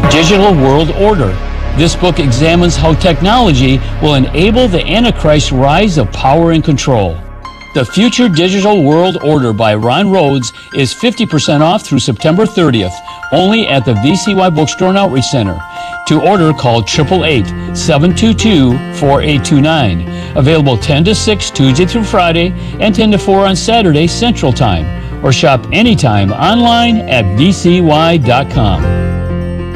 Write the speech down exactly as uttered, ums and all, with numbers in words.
Digital World Order. This book examines how technology will enable the Antichrist's rise of power and control. The Future Digital World Order by Ron Rhodes is fifty percent off through September thirtieth, only at the V C Y Bookstore and Outreach Center. To order, call eight eight eight, seven two two, four eight two nine. Available ten to six Tuesday through Friday and ten to four on Saturday Central Time. Or shop anytime online at v c y dot com.